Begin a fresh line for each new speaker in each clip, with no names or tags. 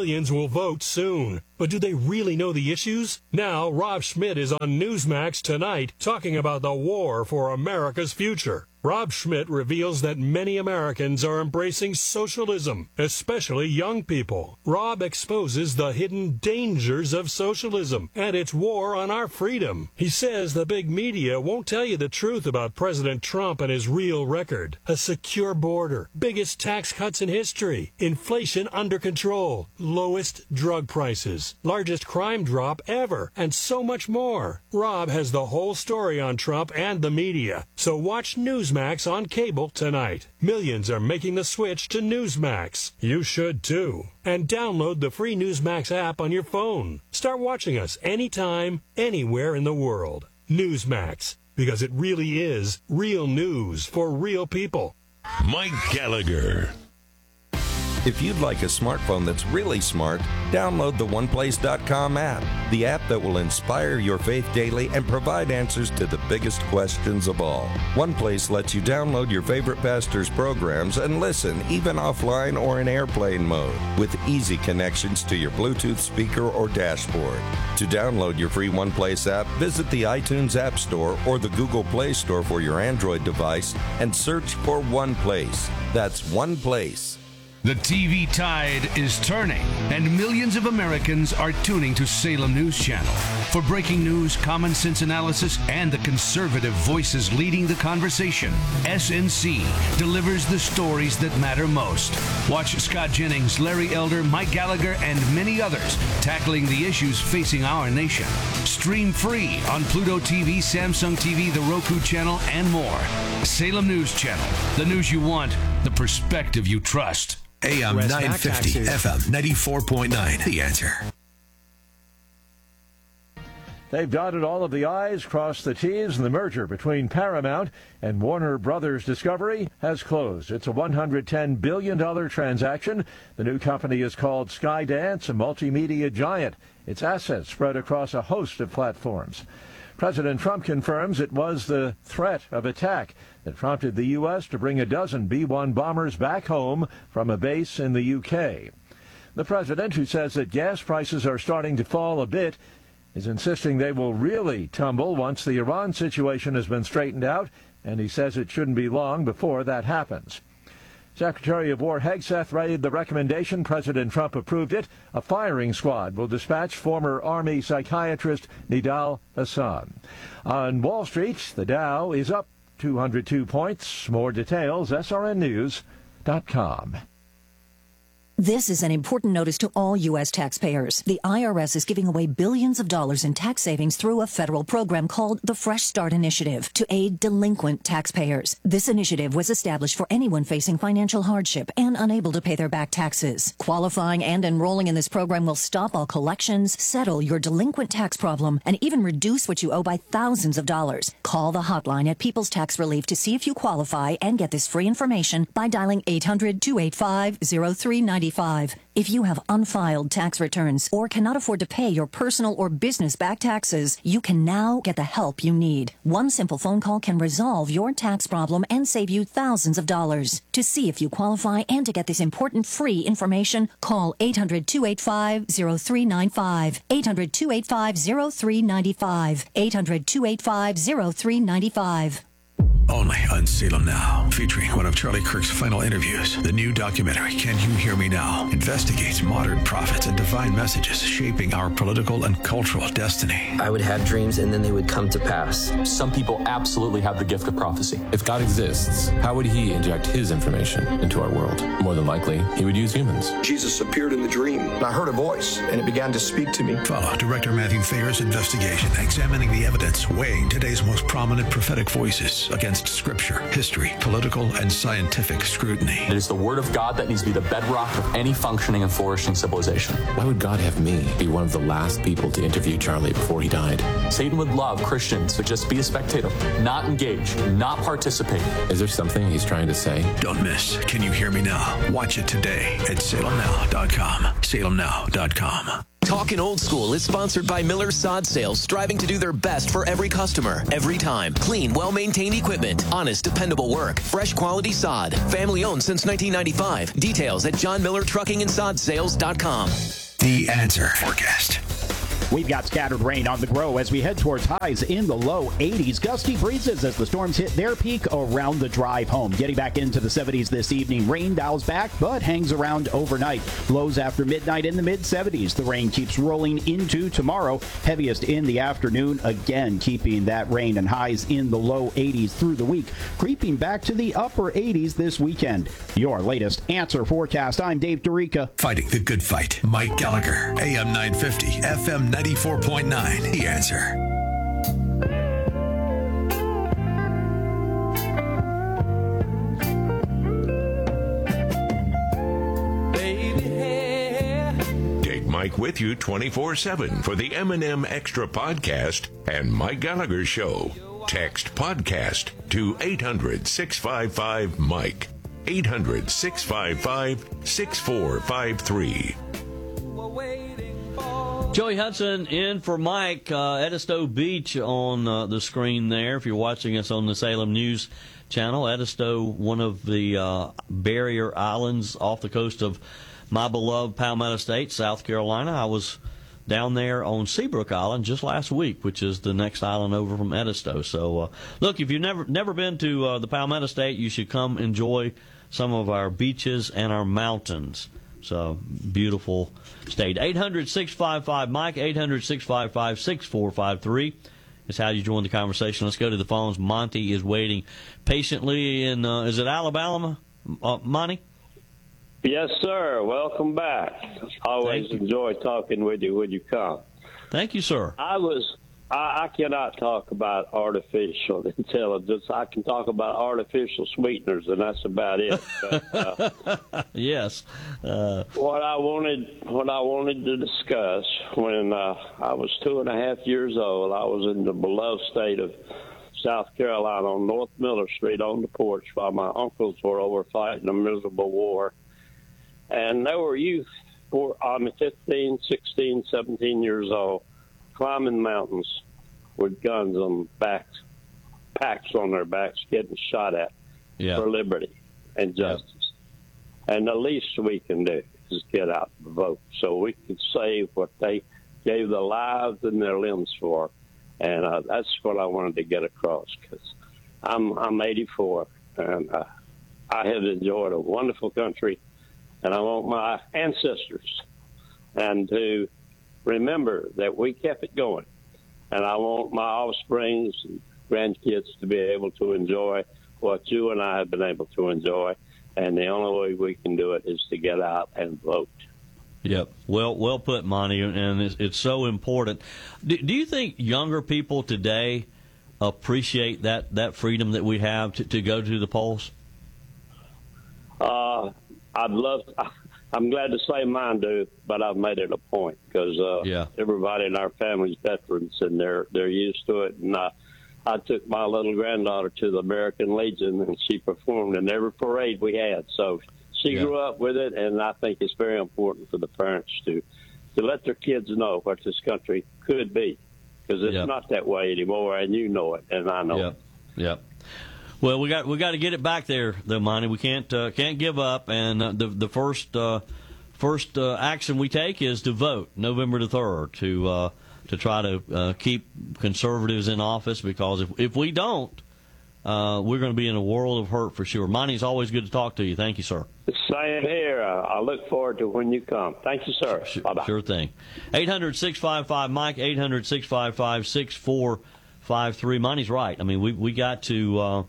millions will vote soon. But do they really know the issues? Now, Rob Schmidt is on Newsmax tonight talking about the war for America's future. Rob Schmidt reveals that many Americans are embracing socialism, especially young people. Rob exposes the hidden dangers of socialism and its war on our freedom. He says the big media won't tell you the truth about President Trump and his real record. A secure border, biggest tax cuts in history, inflation under control, lowest drug prices, largest crime drop ever, and so much more. Rob has the whole story on Trump and the media, so watch Newsmax on cable tonight. Millions are making the switch to Newsmax. You should too. And download the free Newsmax app on your phone. Start watching us anytime, anywhere in the world. Newsmax, because it really is real news for real people.
Mike Gallagher.
If you'd like a smartphone that's really smart, download the OnePlace.com app, the app that will inspire your faith daily and provide answers to the biggest questions of all. OnePlace lets you download your favorite pastor's programs and listen, even offline or in airplane mode, with easy connections to your Bluetooth speaker or dashboard. To download your free OnePlace app, visit the iTunes App Store or the Google Play Store for your Android device and search for OnePlace. That's OnePlace.
The TV tide is turning, and millions of Americans are tuning to Salem News Channel for breaking news, common sense analysis, and the conservative voices leading the conversation. SNC delivers the stories that matter most. Watch Scott Jennings, Larry Elder, Mike Gallagher, and many others tackling the issues facing our nation. Stream free on Pluto TV, Samsung TV, the Roku channel, and more. Salem News Channel, the news you want, the perspective you trust.
AM 950, FM 94.9. The Answer.
They've dotted all of the I's, crossed the T's, and the merger between Paramount and Warner Brothers Discovery has closed. It's a $110 billion transaction. The new company is called Skydance, a multimedia giant. Its assets spread across a host of platforms. President Trump confirms it was the threat of attack that prompted the U.S. to bring a dozen B-1 bombers back home from a base in the U.K. The president, who says that gas prices are starting to fall a bit, is insisting they will really tumble once the Iran situation has been straightened out, and he says it shouldn't be long before that happens. Secretary of War Hegseth read the recommendation. President Trump approved it. A firing squad will dispatch former Army psychiatrist Nidal Hasan. On Wall Street, the Dow is up 202 points. More details, srnnews.com.
This is an important notice to all U.S. taxpayers. The IRS is giving away billions of dollars in tax savings through a federal program called the Fresh Start Initiative to aid delinquent taxpayers. This initiative was established for anyone facing financial hardship and unable to pay their back taxes. Qualifying and enrolling in this program will stop all collections, settle your delinquent tax problem, and even reduce what you owe by thousands of dollars. Call the hotline at People's Tax Relief to see if you qualify and get this free information by dialing 800-285-0390. If you have unfiled tax returns or cannot afford to pay your personal or business back taxes, you can now get the help you need. One simple phone call can resolve your tax problem and save you thousands of dollars. To see if you qualify and to get this important free information, call 800-285-0395. 800-285-0395. 800-285-0395.
Only on Salem Now, featuring one of Charlie Kirk's final interviews. The new documentary, Can You Hear Me Now?, investigates modern prophets and divine messages shaping our political and cultural destiny.
I would have dreams and then they would come to pass. Some people absolutely have the gift of prophecy.
If God exists, how would he inject his information into our world? More than likely, he would use humans.
Jesus appeared in the dream, and I heard a voice, and it began to speak to me.
Follow Director Matthew Thayer's investigation, examining the evidence, weighing today's most prominent prophetic voices against scripture, history, political, and scientific scrutiny.
It is the word of God that needs to be the bedrock of any functioning and flourishing civilization.
Why would God have me be one of the last people to interview Charlie before he died?
Satan would love Christians to just be a spectator, not engage, not participate.
Is there something he's trying to say?
Don't miss Can You Hear Me Now? Watch it today at salemnow.com. salemnow.com.
Talkin' Old School is sponsored by Miller Sod Sales, striving to do their best for every customer, every time. Clean, well-maintained equipment, honest, dependable work, fresh quality sod. Family owned since 1995. Details at johnmillertruckingandsodsales.com.
The Answer Forecast.
We've got scattered rain on the grow as we head towards highs in the low 80s. Gusty breezes as the storms hit their peak around the drive home. Getting back into the 70s this evening. Rain dials back, but hangs around overnight. Lows after midnight in the mid-70s. The rain keeps rolling into tomorrow. Heaviest in the afternoon. Again, keeping that rain and highs in the low 80s through the week. Creeping back to the upper 80s this weekend. Your latest Answer Forecast. I'm Dave Dorica.
Fighting the good fight. Mike Gallagher. AM 950. FM 94.9. The Answer.
Take Mike with you 24/7 for the M&M Extra Podcast and Mike Gallagher Show. Text podcast to 800-655-MIKE. 800-655-6453.
Joey Hudson in for Mike. Edisto Beach on the screen there. If you're watching us on the Salem News Channel, Edisto, one of the barrier islands off the coast of my beloved Palmetto State, South Carolina. I was down there on Seabrook Island just last week, which is the next island over from Edisto. So, look, if you've never been to the Palmetto State, you should come enjoy some of our beaches and our mountains. So, beautiful state. 800-655-MIKE, 800-655-6453 is how you join the conversation. Let's go to the phones. Monty is waiting patiently in, is it Alabama, Monty?
Yes, sir. Welcome back. Always enjoy talking with you when you come.
Thank you, sir.
I cannot talk about artificial intelligence. I can talk about artificial sweeteners, and that's about it. But,
yes.
What I wanted to discuss when I was 2.5 years old, I was in the beloved state of South Carolina on North Miller Street on the porch while my uncles were over fighting a miserable war. And there were youth, 15, 16, 17 years old, climbing mountains with guns on backs, packs on their backs, getting shot at for liberty and justice. And the least we can do is get out and vote so we can save what they gave their lives and their limbs for. And that's what I wanted to get across, because I'm 84, and I have enjoyed a wonderful country, and I want my ancestors and to remember that we kept it going. And I want my offsprings and grandkids to be able to enjoy what you and I have been able to enjoy. And the only way we can do it is to get out and vote.
Yep. Well put, Monty, and it's so important. Do you think younger people today appreciate that freedom that we have to go to the polls?
I'm glad to say mine do, but I've made it a point because everybody in our family's veterans, and they're used to it. And I took my little granddaughter to the American Legion, and she performed in every parade we had. So she grew up with it, and I think it's very important for the parents to let their kids know what this country could be, because it's not that way anymore, and you know it, and I know it.
Yep. Well, we got to get it back there, though, Monty. We can't give up, and the first action we take is to vote November the 3rd to try to keep conservatives in office, because if we don't, we're going to be in a world of hurt for sure. Monty's always good to talk to you. Thank you, sir.
Same here. I look forward to when you come. Thank you, sir. Bye-bye.
Sure thing. 800-655-MIKE, 800-655-6453. Monty's right. I mean, we've got to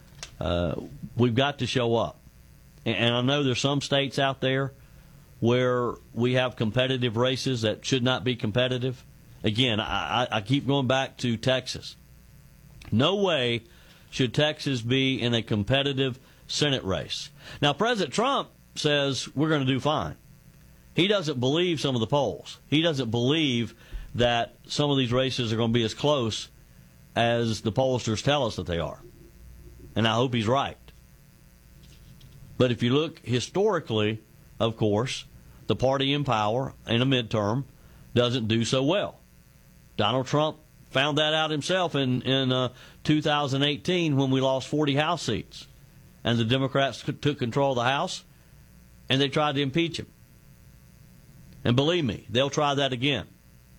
show up. And I know there's some states out there where we have competitive races that should not be competitive. Again, I keep going back to Texas. No way should Texas be in a competitive Senate race. Now, President Trump says we're going to do fine. He doesn't believe some of the polls. He doesn't believe that some of these races are going to be as close as the pollsters tell us that they are. And I hope he's right. But if you look historically, of course, the party in power in a midterm, doesn't do so well. Donald Trump found that out himself in 2018 when we lost 40 House seats. And the Democrats took control of the House, and they tried to impeach him. And believe me, they'll try that again.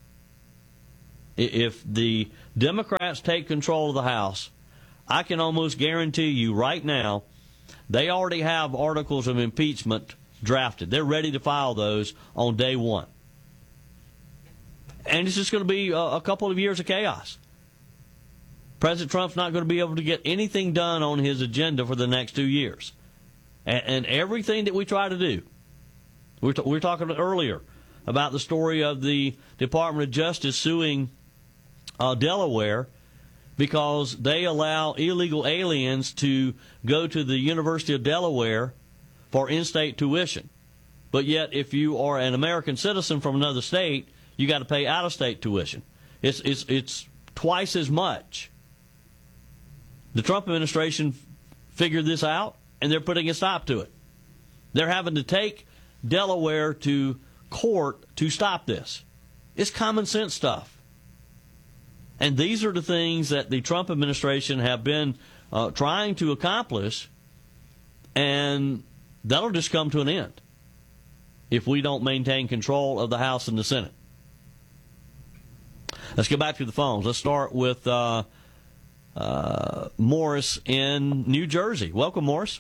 If the Democrats take control of the House, I can almost guarantee you right now, they already have articles of impeachment drafted. They're ready to file those on day one. And it's just going to be a couple of years of chaos. President Trump's not going to be able to get anything done on his agenda for the next 2 years. And everything that we try to do, we were talking earlier about the story of the Department of Justice suing Delaware because they allow illegal aliens to go to the University of Delaware for in-state tuition. But yet, if you are an American citizen from another state, you got to pay out-of-state tuition. It's twice as much. The Trump administration figured this out, and they're putting a stop to it. They're having to take Delaware to court to stop this. It's common sense stuff. And these are the things that the Trump administration have been trying to accomplish, and that'll just come to an end if we don't maintain control of the House and the Senate. Let's go back to the phones. Let's start with Morris in New Jersey. Welcome, Morris.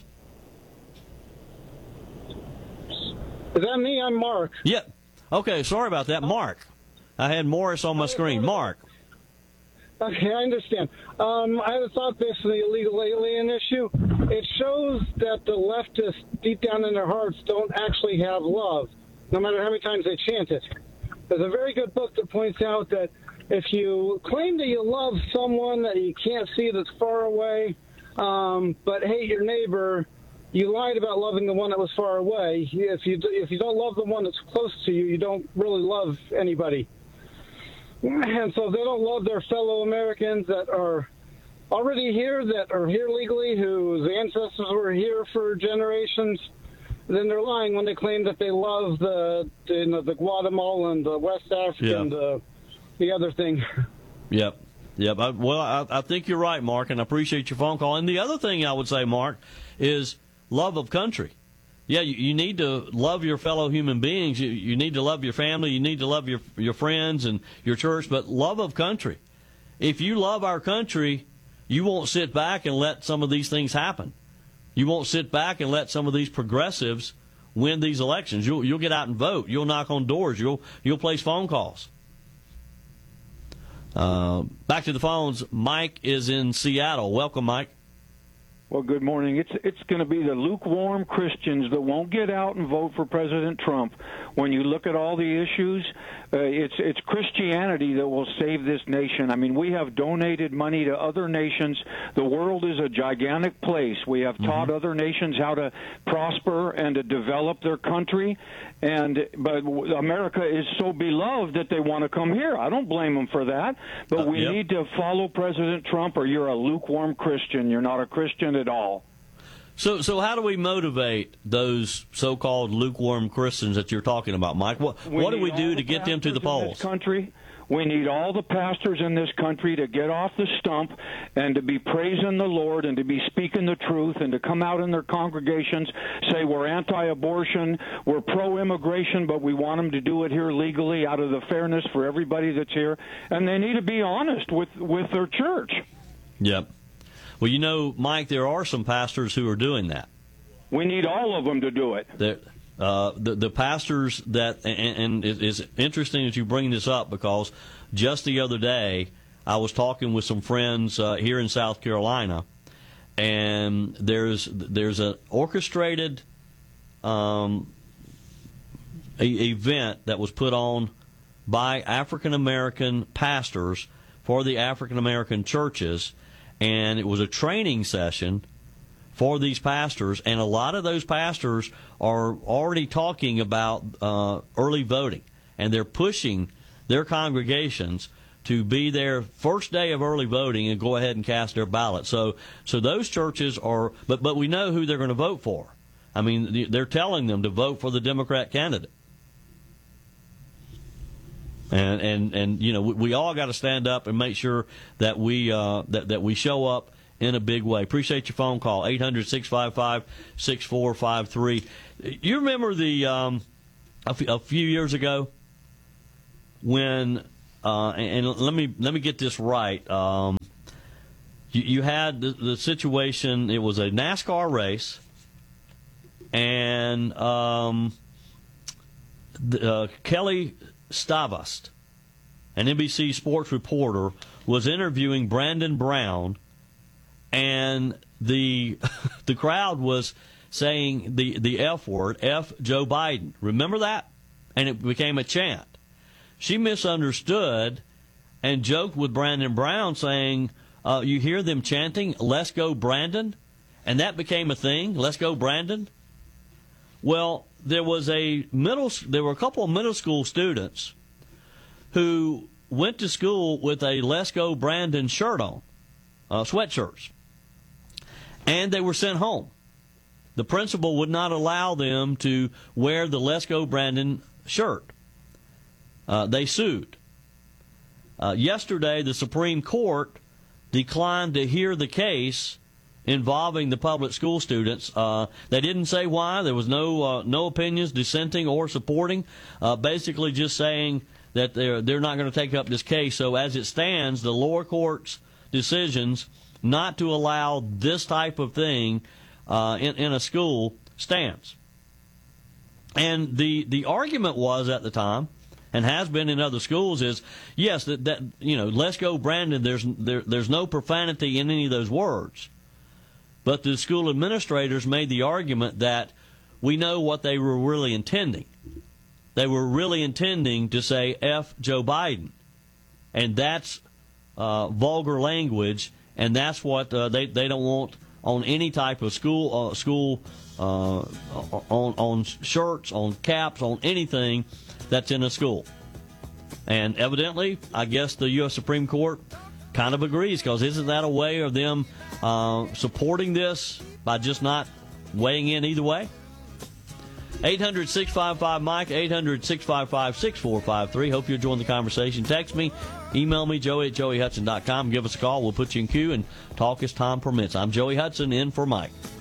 Is that me? I'm Mark.
Yeah. Okay, sorry about that. Mark. I had Morris on my screen. Mark.
Okay, I understand. I have a thought based on the illegal alien issue. It shows that the leftists, deep down in their hearts, don't actually have love, no matter how many times they chant it. There's a very good book that points out that if you claim that you love someone that you can't see that's far away, but hate your neighbor, you lied about loving the one that was far away. If you don't love the one that's close to you, you don't really love anybody. And so if they don't love their fellow Americans that are already here, that are here legally, whose ancestors were here for generations, then they're lying when they claim that they love the Guatemalan, the West African, the other thing.
Yep. I think you're right, Mark, and I appreciate your phone call. And the other thing I would say, Mark, is love of country. Yeah, you need to love your fellow human beings. You need to love your family. You need to love your friends and your church. But love of country. If you love our country, you won't sit back and let some of these things happen. You won't sit back and let some of these progressives win these elections. You'll get out and vote. You'll knock on doors. You'll place phone calls. Back to the phones. Mike is in Seattle. Welcome, Mike.
Well, good morning. It's going to be the lukewarm Christians that won't get out and vote for President Trump. When you look at all the issues, it's Christianity that will save this nation. I mean, we have donated money to other nations. The world is a gigantic place. We have taught other nations how to prosper and to develop their country. But America is so beloved that they want to come here. I don't blame them for that. But we need to follow President Trump, or you're a lukewarm Christian. You're not a Christian at all.
So how do we motivate those so-called lukewarm Christians that you're talking about, Mike? What do we do to get them to the polls?
We need all the pastors in this country to get off the stump and to be praising the Lord and to be speaking the truth and to come out in their congregations, say we're anti-abortion, we're pro-immigration, but we want them to do it here legally out of the fairness for everybody that's here. And they need to be honest with their church.
Yep. Well, you know, Mike, there are some pastors who are doing that.
We need all of them to do it.
The pastors that, and it's interesting that you bring this up because just the other day I was talking with some friends here in South Carolina, and there's an orchestrated event that was put on by African American pastors for the African American churches, and it was a training session for these pastors, and a lot of those pastors are already talking about early voting, and they're pushing their congregations to be there first day of early voting and go ahead and cast their ballot. So those churches are, but we know who they're going to vote for. I mean, they're telling them to vote for the Democrat candidate. And you know, we all got to stand up and make sure that we that we show up in a big way. Appreciate your phone call, 800-655-6453. You remember a few years ago when and let me get this right. You had the situation. It was a NASCAR race, and Kelly Stavast, an NBC Sports reporter, was interviewing Brandon Brown, and the crowd was saying the F word, F Joe Biden. Remember that? And it became a chant. She misunderstood and joked with Brandon Brown, saying, you hear them chanting, "Let's go Brandon," and that became a thing. Let's go Brandon. Well, there were a couple of middle school students who went to school with a "Let's go Brandon" shirt on, sweatshirts, and they were sent home. The principal would not allow them to wear the "Let's go Brandon" shirt. They sued. Yesterday, the Supreme Court declined to hear the case involving the public school students. They didn't say why. There was no opinions dissenting or supporting. Basically, just saying that they're not going to take up this case. So, as it stands, the lower court's decisions not to allow this type of thing in a school stands. And the argument was at the time, and has been in other schools, is yes, that "Let's go Brandon." There's no profanity in any of those words, but the school administrators made the argument that we know what they were really intending. They were really intending to say "F Joe Biden," and that's vulgar language, and that's what they don't want on any type of school on shirts, on caps, on anything that's in a school. And evidently, I guess the U.S. Supreme Court kind of agrees, because isn't that a way of them supporting this by just not weighing in either way? 800-655-MIKE, 800-655-6453. Hope you're enjoying the conversation. Text me, email me, joey@joeyhudson.com. Give us a call. We'll put you in queue and talk as time permits. I'm Joey Hudson, in for Mike.